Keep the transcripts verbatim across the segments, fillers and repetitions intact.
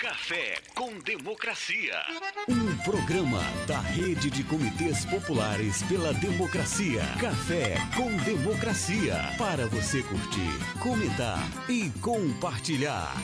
Café com Democracia. Um programa da Rede de Comitês Populares pela Democracia. Café com Democracia. Para você curtir, comentar e compartilhar.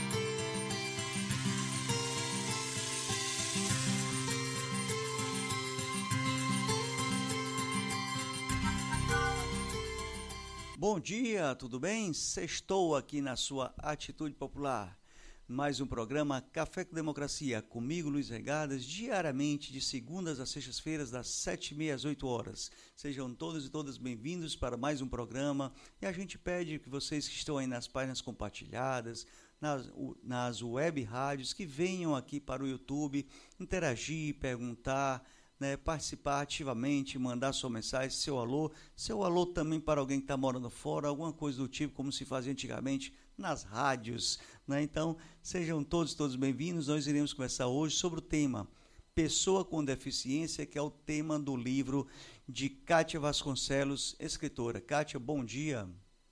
Bom dia, tudo bem? Sextou aqui na sua Atitude Popular. Mais um programa Café com Democracia, comigo, Luiz Regadas, diariamente de segundas a sextas-feiras, das sete e meia às oito horas. Sejam todos e todas bem-vindos para mais um programa e a gente pede que vocês que estão aí nas páginas compartilhadas, nas, nas web rádios, que venham aqui para o YouTube interagir, perguntar, né, participar ativamente, mandar sua mensagem, seu alô, seu alô também para alguém que está morando fora, alguma coisa do tipo, como se fazia antigamente nas rádios, né? Então, sejam todos todos bem-vindos. Nós iremos conversar hoje sobre o tema Pessoa com Deficiência, que é o tema do livro de Kátia Vasconcelos, escritora. Kátia, bom dia.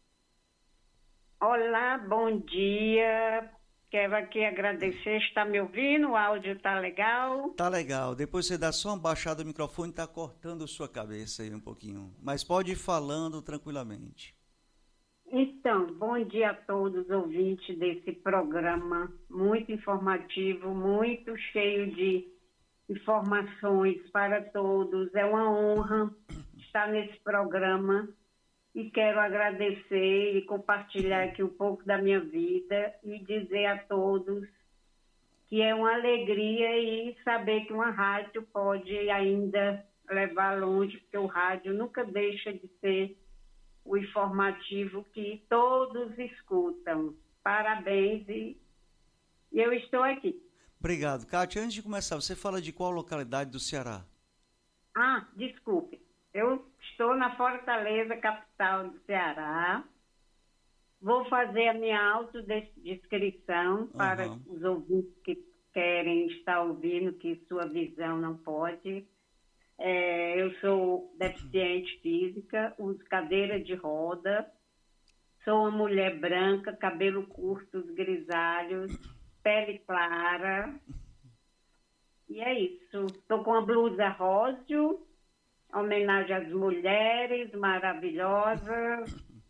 Olá, bom dia. Quero aqui agradecer, está me ouvindo? O áudio está legal? Tá legal. Depois você dá só uma baixada do microfone, está cortando sua cabeça aí um pouquinho. Mas pode ir falando tranquilamente. Então, bom dia a todos os ouvintes desse programa, muito informativo, muito cheio de informações para todos. É uma honra estar nesse programa. E quero agradecer e compartilhar aqui um pouco da minha vida e dizer a todos que é uma alegria e saber que uma rádio pode ainda levar longe, porque o rádio nunca deixa de ser o informativo que todos escutam. Parabéns e, e eu estou aqui. Obrigado. Kátia, antes de começar, você fala de qual localidade do Ceará? Ah, desculpe. Eu estou na Fortaleza, capital do Ceará. Vou fazer a minha autodescrição uhum. para os ouvintes que querem estar ouvindo, que sua visão não pode. É, eu sou deficiente física, uso cadeira de roda, sou uma mulher branca, cabelo curto, grisalhos, pele clara. E é isso. Estou com a blusa rosa, homenagem às mulheres maravilhosas.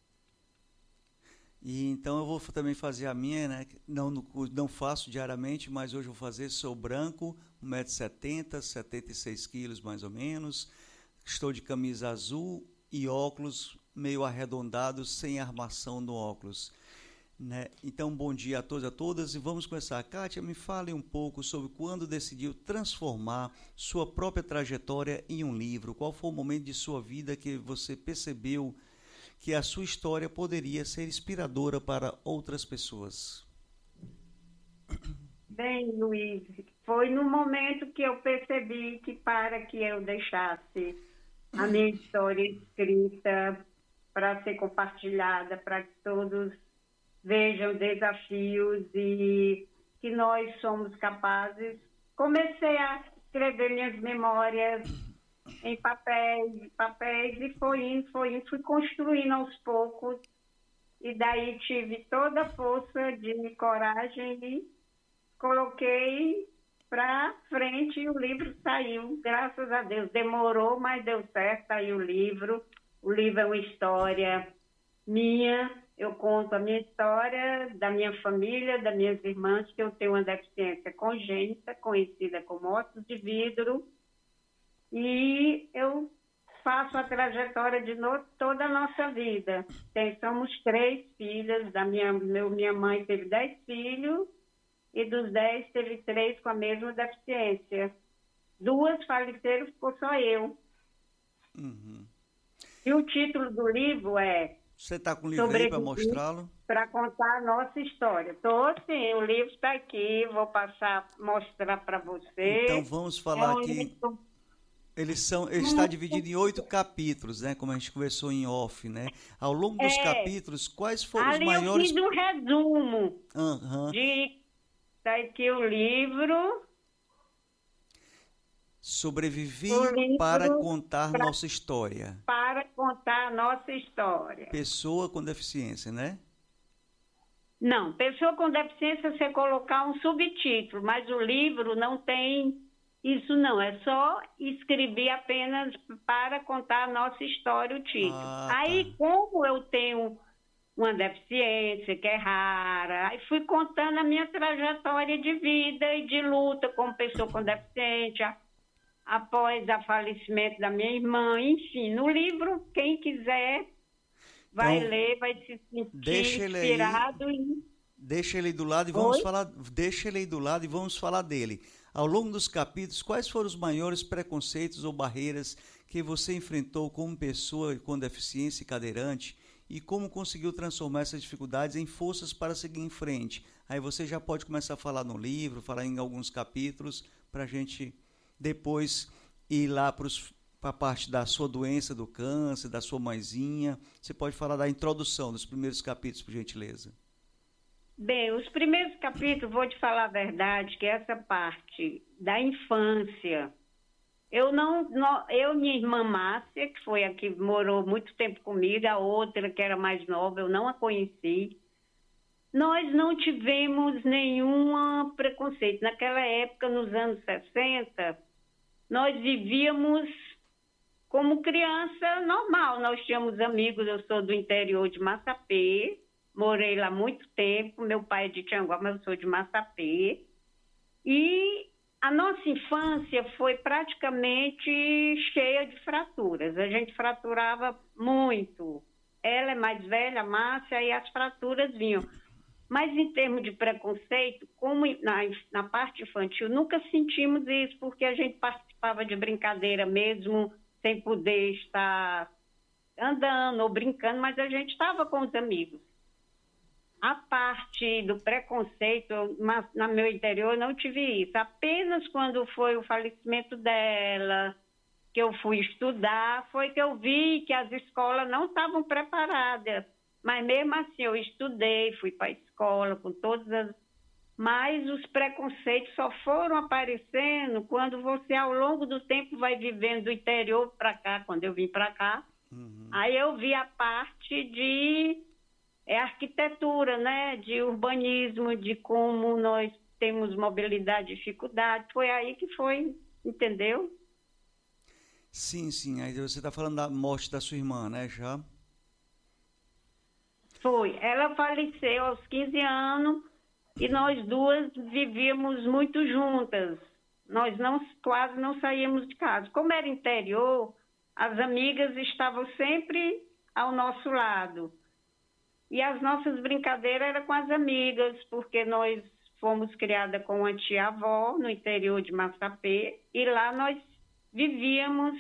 E então eu vou também fazer a minha, né? Não, não faço diariamente, mas hoje eu vou fazer. Sou branco, um metro e setenta, setenta e seis quilos mais ou menos. Estou de camisa azul e óculos meio arredondados, sem armação no óculos. Né? Então, bom dia a todos e a todas e vamos começar. Kátia, me fale um pouco sobre quando decidiu transformar sua própria trajetória em um livro. Qual foi o momento de sua vida que você percebeu que a sua história poderia ser inspiradora para outras pessoas? Bem, Luiz, foi no momento que eu percebi que para que eu deixasse a minha história escrita para ser compartilhada, para que todos vejam desafios e que nós somos capazes. Comecei a escrever minhas memórias em papéis, papéis e foi indo, foi indo, fui construindo aos poucos e daí tive toda a força de coragem e coloquei para frente e o livro saiu, graças a Deus. Demorou, mas deu certo, saiu o livro. O livro é uma história minha. Eu conto a minha história, da minha família, das minhas irmãs, que eu tenho uma deficiência congênita, conhecida como ossos de vidro, e eu faço a trajetória de no, toda a nossa vida. Tem, somos três filhas, da minha, meu, minha mãe teve dez filhos, e dos dez teve três com a mesma deficiência. Duas faleceram, ficou só eu. Uhum. E o título do livro é... Você está com o livro aí para mostrá-lo? Para contar a nossa história. Estou sim, o livro está aqui, vou passar, mostrar para você. Então vamos falar é um aqui. livro... Eles são, ele está dividido em oito capítulos, né? Como a gente conversou em off, né? Ao longo dos é, capítulos, quais foram ali os maiores... Ali eu fiz um resumo uhum. de... Está aqui o livro... Sobrevivi livro para contar pra, nossa história. Para contar nossa história. Pessoa com deficiência, né? Não, pessoa com deficiência você colocar um subtítulo, mas o livro não tem isso não, é só escrever apenas para contar a nossa história, o título. Ah, Aí, tá. como eu tenho uma deficiência que é rara, aí fui contando a minha trajetória de vida e de luta como pessoa com deficiência, após o falecimento da minha irmã, enfim, no livro, quem quiser vai Então, ler, vai se sentir deixa ele aí. inspirado e... Deixa ele aí do lado e vamos Oi? falar. Deixa ele aí do lado e vamos falar dele. Ao longo dos capítulos, quais foram os maiores preconceitos ou barreiras que você enfrentou como pessoa com deficiência e cadeirante e como conseguiu transformar essas dificuldades em forças para seguir em frente? Aí você já pode começar a falar no livro, falar em alguns capítulos, para a gente depois ir lá para a parte da sua doença, do câncer, da sua mãezinha. Você pode falar da introdução dos primeiros capítulos, por gentileza. Bem, os primeiros capítulos, vou te falar a verdade, que essa parte da infância, eu não, não eu e minha irmã Márcia, que foi a que morou muito tempo comigo, a outra que era mais nova, eu não a conheci, nós não tivemos nenhum preconceito. Naquela época, nos anos sessenta, nós vivíamos como criança normal, nós tínhamos amigos, eu sou do interior de Massapê, morei lá muito tempo, meu pai é de Tianguá, mas eu sou de Massapê. E a nossa infância foi praticamente cheia de fraturas. A gente fraturava muito. Ela é mais velha, a Márcia, e as fraturas vinham. Mas em termos de preconceito, como na, na parte infantil, nunca sentimos isso, porque a gente participava de brincadeira mesmo, sem poder estar andando ou brincando, mas a gente estava com os amigos. A parte do preconceito, mas no meu interior eu não tive isso. Apenas quando foi o falecimento dela, que eu fui estudar, foi que eu vi que as escolas não estavam preparadas. Mas mesmo assim eu estudei, fui para a escola com todas as... Mas os preconceitos só foram aparecendo quando você, ao longo do tempo, vai vivendo do interior para cá, quando eu vim para cá. Uhum. Aí eu vi a parte de... É arquitetura, né? De urbanismo, de como nós temos mobilidade e dificuldade. Foi aí que foi, entendeu? Sim, sim. Aí você está falando da morte da sua irmã, né? Já? Foi. Ela faleceu aos quinze anos e nós duas vivíamos muito juntas. Nós não, quase não saíamos de casa. Como era interior, as amigas estavam sempre ao nosso lado. E as nossas brincadeiras eram com as amigas, porque nós fomos criadas com uma tia-avó no interior de Massapê, e lá nós vivíamos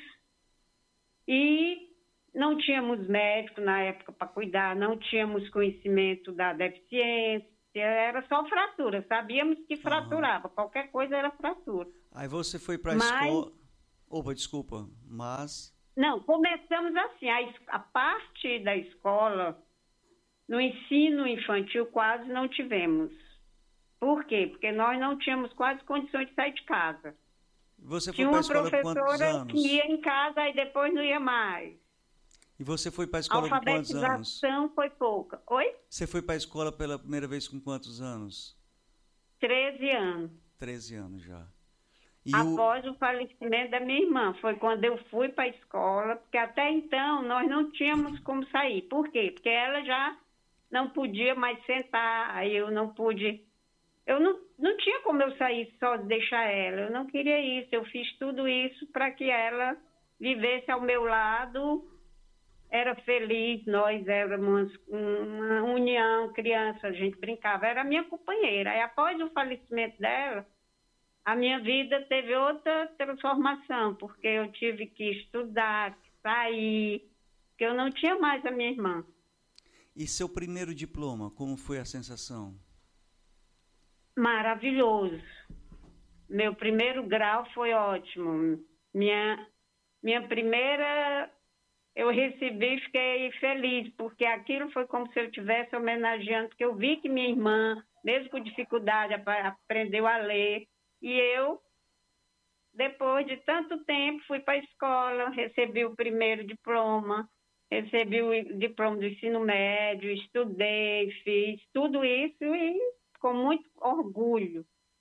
e não tínhamos médico na época para cuidar, não tínhamos conhecimento da deficiência, era só fratura, sabíamos que fraturava, uhum. Qualquer coisa era fratura. Aí você foi para a mas... escola... Opa, desculpa, mas... Não, começamos assim, a, a parte da escola... No ensino infantil quase não tivemos. Por quê? Porque nós não tínhamos quase condições de sair de casa. Você foi Tinha para a uma escola com quantos anos? que ia em casa e depois não ia mais. E você foi para a escola com quantos anos? A alfabetização foi pouca. Oi? Você foi para a escola pela primeira vez com quantos anos? treze anos. treze anos já. E Após o... o falecimento da minha irmã. Foi quando eu fui para a escola, porque até então nós não tínhamos como sair. Por quê? Porque ela já... não podia mais sentar, aí eu não pude... Eu não, não tinha como eu sair só deixar ela, eu não queria isso, eu fiz tudo isso para que ela vivesse ao meu lado, era feliz, nós éramos uma união, criança, a gente brincava, era a minha companheira. Aí após o falecimento dela, a minha vida teve outra transformação, porque eu tive que estudar, sair, porque eu não tinha mais a minha irmã. E seu primeiro diploma, como foi a sensação? Maravilhoso. Meu primeiro grau foi ótimo. Minha, minha primeira, eu recebi e fiquei feliz, porque aquilo foi como se eu estivesse homenageando, porque eu vi que minha irmã, mesmo com dificuldade, aprendeu a ler. E eu, depois de tanto tempo, fui para a escola, recebi o primeiro diploma. recebi o diploma do ensino médio, estudei, fiz tudo isso e com muito orgulho.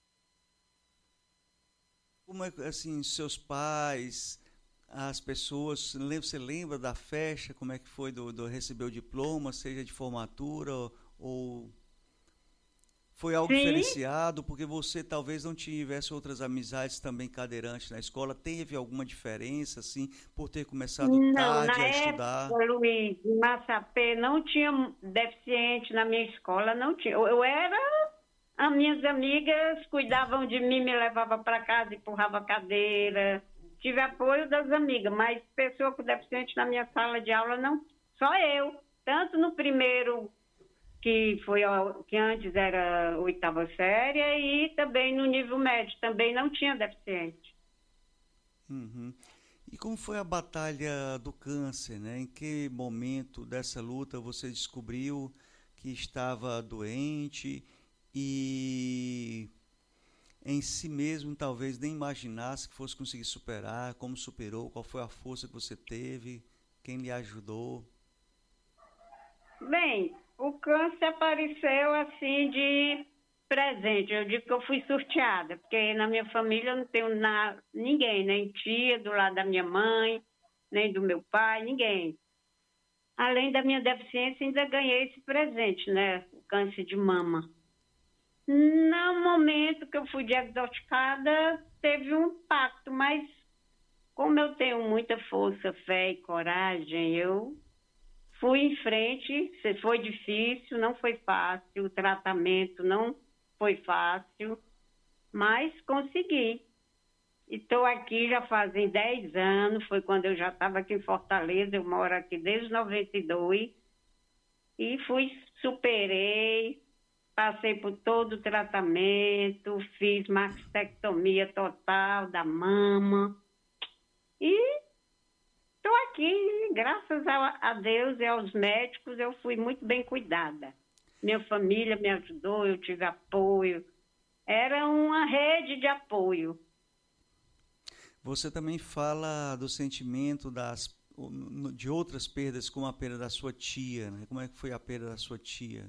Como é, assim, seus pais, as pessoas, você lembra da festa, como é que foi do, do receber o diploma, seja de formatura ou, ou foi algo Sim. diferenciado, porque você talvez não tivesse outras amizades também cadeirantes na escola, teve alguma diferença, assim, por ter começado Não, tarde na a estudar? época, Luiz, em Massapê, não tinha deficiente na minha escola, não tinha. Eu, eu era, as minhas amigas cuidavam de mim, me levavam para casa, empurrava a cadeira. Tive apoio das amigas, mas pessoa com deficiente na minha sala de aula, não, só eu. Tanto no primeiro, que foi que antes era oitava série, e também no nível médio, também não tinha deficiente. Uhum. E como foi a batalha do câncer, né? Em que momento dessa luta você descobriu que estava doente e em si mesmo talvez nem imaginasse que fosse conseguir superar, como superou, qual foi a força que você teve, quem lhe ajudou? Bem, o câncer apareceu assim de presente. Eu digo que eu fui sorteada, porque na minha família eu não tenho na, ninguém, nem tia do lado da minha mãe, nem do meu pai, ninguém. Além da minha deficiência, ainda ganhei esse presente, né? O câncer de mama. No momento que eu fui diagnosticada, teve um impacto, mas como eu tenho muita força, fé e coragem, eu fui em frente. Foi difícil, não foi fácil, o tratamento não foi fácil, mas consegui. E estou aqui já fazem dez anos, foi quando eu já estava aqui em Fortaleza, eu moro aqui desde noventa e dois, e fui, superei, passei por todo o tratamento, fiz mastectomia total da mama, e estou aqui, graças a, a Deus e aos médicos, eu fui muito bem cuidada. Minha família me ajudou, eu tive apoio, era uma rede de apoio. Você também fala do sentimento das, de outras perdas, como a perda da sua tia, né? Como é que foi a perda da sua tia?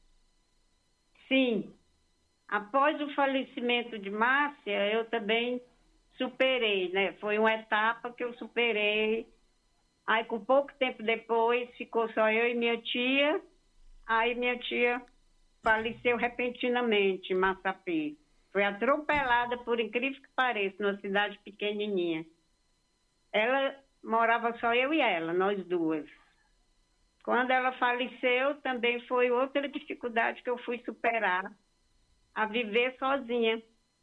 Sim. Após o falecimento de Márcia, eu também superei, né? Foi uma etapa que eu superei. Aí, com pouco tempo depois, ficou só eu e minha tia. Aí, minha tia faleceu repentinamente em Massapê. Foi atropelada, por incrível que pareça, numa cidade pequenininha. Ela morava só eu e ela, nós duas. Quando ela faleceu, também foi outra dificuldade que eu fui superar, a viver sozinha.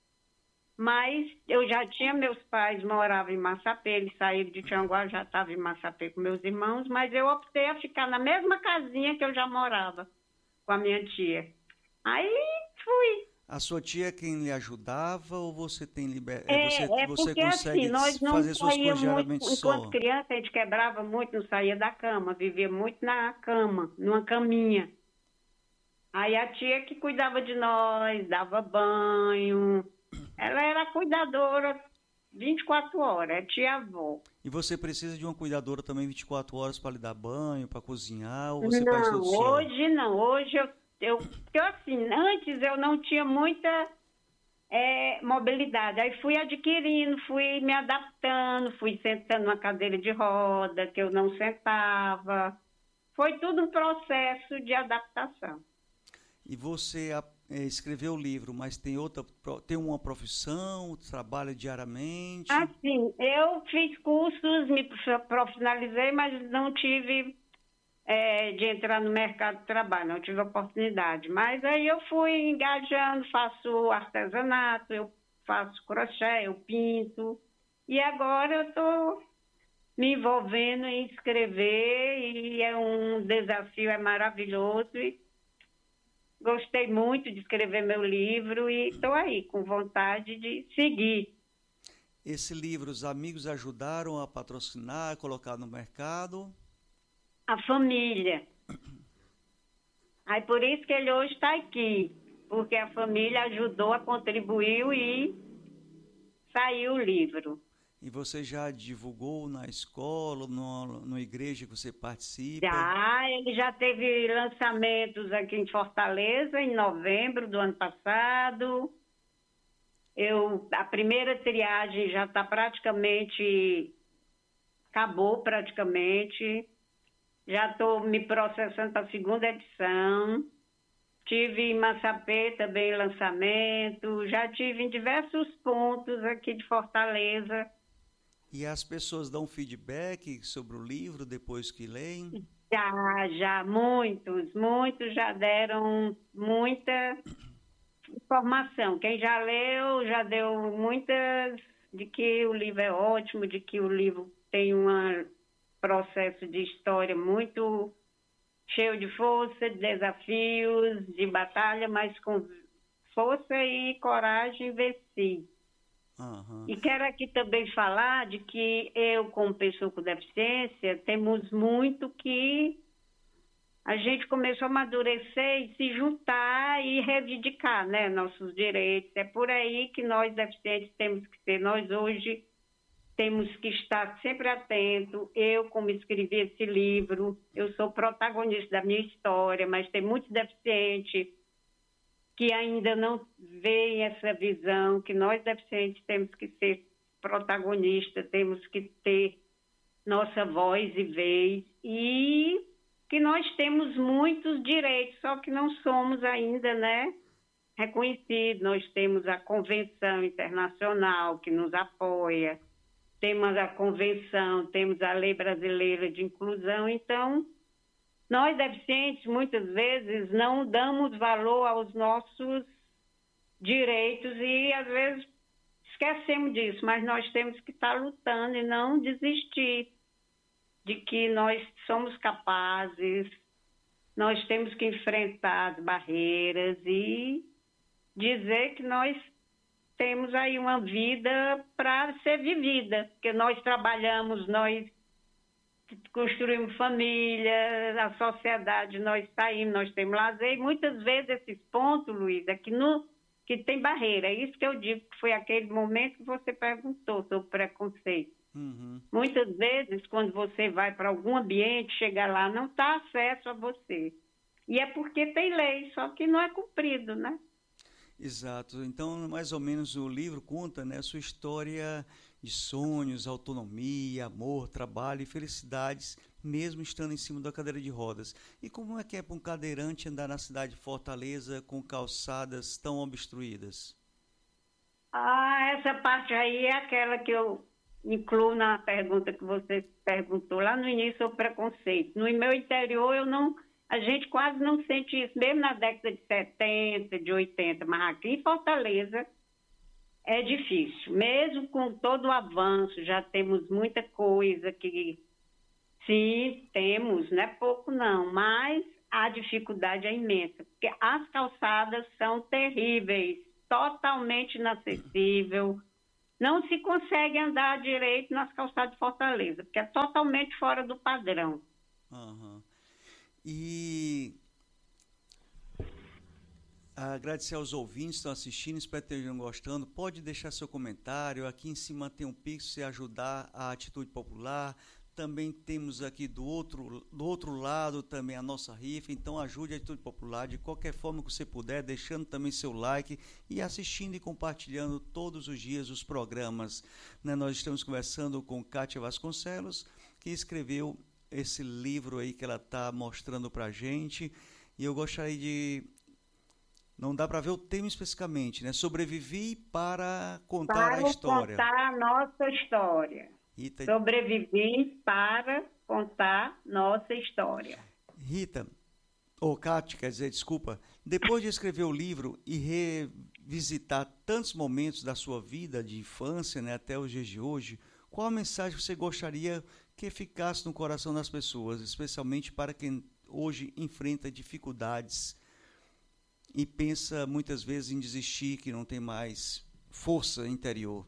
Mas eu já tinha, meus pais moravam em Massapê, eles saíram de Tianguá, já estavam em Massapê com meus irmãos, mas eu optei a ficar na mesma casinha que eu já morava, com a minha tia. Aí fui. A sua tia é quem lhe ajudava ou você tem liber... É, você, é você porque consegue assim, nós não fazer suas coisas saíamos diariamente muito, só? enquanto criança a gente quebrava muito, não saía da cama, vivia muito na cama, numa caminha. Aí a tia que cuidava de nós, dava banho, ela era cuidadora vinte e quatro horas, é tia-avó. E você precisa de uma cuidadora também vinte e quatro horas para lhe dar banho, para cozinhar, ou você faz Não, tudo só? hoje não, hoje eu, eu, porque assim, antes eu não tinha muita é, mobilidade, aí fui adquirindo, fui me adaptando, fui sentando numa cadeira de roda, que eu não sentava, foi tudo um processo de adaptação. E você é, escreveu o livro, mas tem outra, tem uma profissão, trabalha diariamente? Assim, eu fiz cursos, me profissionalizei, mas não tive é, de entrar no mercado de trabalho, não tive oportunidade. Mas aí eu fui engajando, faço artesanato, eu faço crochê, eu pinto. E agora eu estou me envolvendo em escrever e é um desafio, é maravilhoso. E gostei muito de escrever meu livro e estou aí com vontade de seguir. Esse livro, os amigos ajudaram a patrocinar, a colocar no mercado? A família. Aí por isso que ele hoje está aqui, porque a família ajudou, contribuiu e saiu o livro. E você já divulgou na escola, no, na igreja que você participa? Já, ele já teve lançamentos aqui em Fortaleza, em novembro do ano passado. Eu, a primeira triagem já está praticamente, acabou praticamente. Já estou me processando para a segunda edição. Tive em Massapê também lançamento. Já tive em diversos pontos aqui de Fortaleza. E as pessoas dão feedback sobre o livro depois que leem? Já, já, muitos, muitos já deram muita informação. Quem já leu, já deu muitas de que o livro é ótimo, de que o livro tem um processo de história muito cheio de força, de desafios, de batalha, mas com força e coragem venci. Uhum. E quero aqui também falar de que eu, como pessoa com deficiência, temos muito que a gente começou a amadurecer e se juntar e reivindicar, né, nossos direitos. É por aí que nós, deficientes, temos que ser. Nós, hoje, temos que estar sempre atentos. Eu, como escrevi esse livro, eu sou protagonista da minha história, mas tem muitos deficientes que ainda não veem essa visão, que nós deficientes temos que ser protagonistas, temos que ter nossa voz e vez, e que nós temos muitos direitos, só que não somos ainda, né, reconhecidos. Nós temos a Convenção Internacional que nos apoia, temos a Convenção, temos a Lei Brasileira de Inclusão, então nós, deficientes, muitas vezes não damos valor aos nossos direitos e, às vezes, esquecemos disso, mas nós temos que estar lutando e não desistir de que nós somos capazes, nós temos que enfrentar as barreiras e dizer que nós temos aí uma vida para ser vivida, porque nós trabalhamos, nós construímos família, a sociedade, nós saímos, nós temos lazer, e muitas vezes esses pontos, Luiz, é que, no, que tem barreira. É isso que eu digo, que foi aquele momento que você perguntou sobre preconceito. Uhum. Muitas vezes, quando você vai para algum ambiente, chega lá, não está acesso a você. E é porque tem lei, só que não é cumprido, né? Exato. Então, mais ou menos, o livro conta, né, a sua história de sonhos, autonomia, amor, trabalho e felicidades, mesmo estando em cima da cadeira de rodas. E como é que é para um cadeirante andar na cidade de Fortaleza com calçadas tão obstruídas? Ah, essa parte aí é aquela que eu incluo na pergunta que você perguntou lá no início sobre preconceito. No meu interior, eu não, a gente quase não sente isso, mesmo na década de setenta, de oitenta, mas aqui em Fortaleza é difícil. Mesmo com todo o avanço, já temos muita coisa que, sim, temos, não é pouco não, mas a dificuldade é imensa, porque as calçadas são terríveis, totalmente inacessível. Não se consegue andar direito nas calçadas de Fortaleza, porque é totalmente fora do padrão. Uhum. E agradecer aos ouvintes que estão assistindo, espero que estejam gostando. Pode deixar seu comentário, aqui em cima tem um Pix se ajudar a Atitude Popular. Também temos aqui do outro, do outro lado também a nossa rifa, então ajude a Atitude Popular de qualquer forma que você puder, deixando também seu like e assistindo e compartilhando todos os dias os programas. Né? Nós estamos conversando com Kátia Vasconcelos, que escreveu esse livro aí que ela está mostrando para a gente, e eu gostaria de... Não dá para ver o tema especificamente, né? Sobrevivi para contar para a história. Para contar a nossa história. Rita, Sobrevivi para contar nossa história. Rita, ou Kátia, quer dizer, desculpa, depois de escrever o livro e revisitar tantos momentos da sua vida de infância, né, até os dias de hoje, qual a mensagem você gostaria que ficasse no coração das pessoas, especialmente para quem hoje enfrenta dificuldades e pensa muitas vezes em desistir, que não tem mais força interior?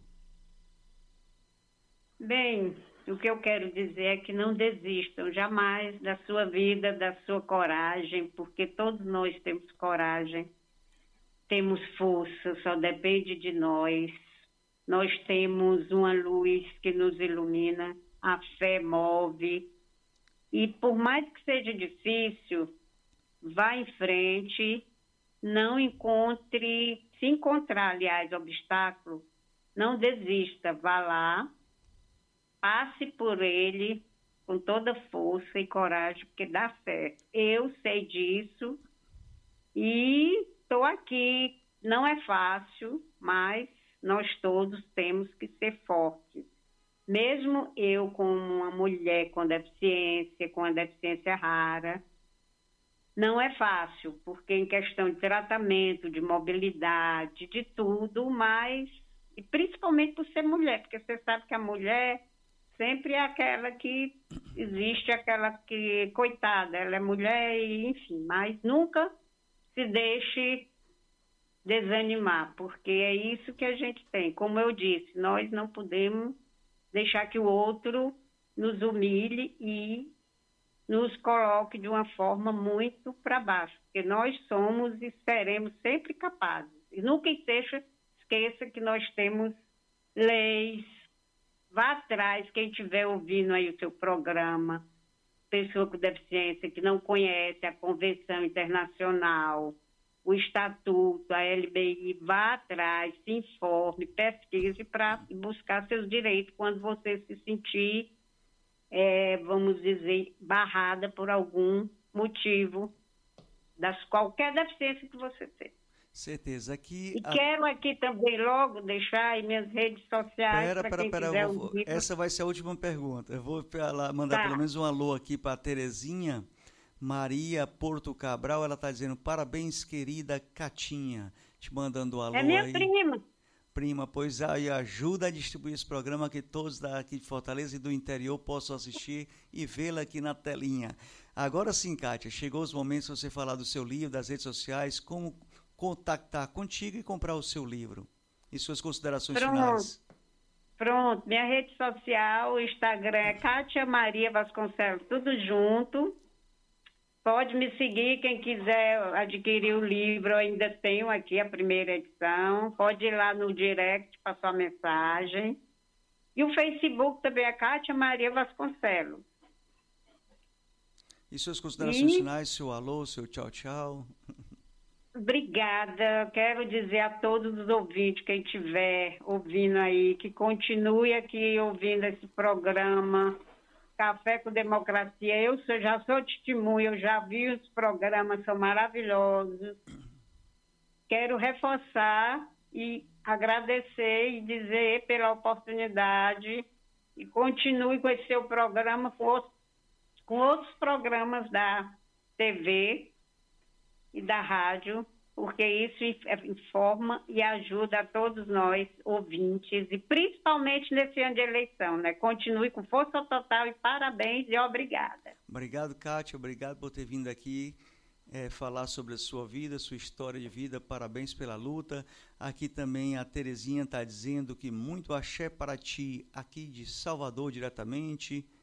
Bem, o que eu quero dizer é que não desistam jamais da sua vida, da sua coragem, porque todos nós temos coragem, temos força, só depende de nós. nós temos uma luz que nos ilumina, a fé move. E por mais que seja difícil, vá em frente, não encontre, se encontrar, aliás, obstáculo, não desista, vá lá, passe por ele com toda força e coragem, porque dá certo. Eu sei disso e estou aqui. Não é fácil, mas nós todos temos que ser fortes. Mesmo eu, como uma mulher com deficiência, com a deficiência rara, não é fácil, porque em questão de tratamento, de mobilidade, de tudo, mas, e principalmente por ser mulher, porque você sabe que a mulher sempre é aquela que existe, aquela que, coitada, ela é mulher, e, enfim, mas nunca se deixe desanimar, porque é isso que a gente tem. Como eu disse, nós não podemos deixar que o outro nos humilhe e nos coloque de uma forma muito para baixo, porque nós somos e seremos sempre capazes. E nunca esqueça, esqueça que nós temos leis. Vá atrás, quem estiver ouvindo aí o seu programa, pessoa com deficiência que não conhece a Convenção Internacional, o Estatuto, a L B I, vá atrás, se informe, pesquise para buscar seus direitos quando você se sentir, é, vamos dizer, barrada por algum motivo, das qualquer deficiência que você tenha. Certeza. Aqui, e a... quero aqui também logo deixar aí minhas redes sociais para quem pera, quiser vou... ouvir. Essa vai ser a última pergunta. Eu vou mandar tá. pelo menos um alô aqui para a Terezinha Maria Porto Cabral. Ela está dizendo: parabéns, querida Catinha. Te mandando um alô aí. É minha aí. prima. Prima, pois aí ajuda a distribuir esse programa, que todos daqui de Fortaleza e do interior possam assistir e vê-la aqui na telinha. Agora sim, Kátia, chegou os momentos de você falar do seu livro, das redes sociais, como contactar contigo e comprar o seu livro. E suas considerações Pronto. finais. Pronto, minha rede social, o Instagram é Kátia Maria Vasconcelos, tudo junto. Pode me seguir, quem quiser adquirir o livro, eu ainda tenho aqui a primeira edição. Pode ir lá no direct, passar a mensagem. E o Facebook também é Kátia Maria Vasconcelos. E suas considerações e... finais, seu alô, seu tchau, tchau. Obrigada. Quero dizer a todos os ouvintes, quem estiver ouvindo aí, que continue aqui ouvindo esse programa Café com Democracia. Eu sou, já sou testemunha, eu já vi os programas, são maravilhosos. Quero reforçar e agradecer e dizer pela oportunidade e continue com esse seu programa, com outros, com outros programas da T V e da rádio, porque isso informa e ajuda a todos nós, ouvintes, e principalmente nesse ano de eleição, né? Continue com força total e parabéns e obrigada. Obrigado, Kátia, obrigado por ter vindo aqui é, falar sobre a sua vida, sua história de vida, parabéns pela luta. Aqui também a Terezinha está dizendo que muito axé para ti, aqui de Salvador diretamente.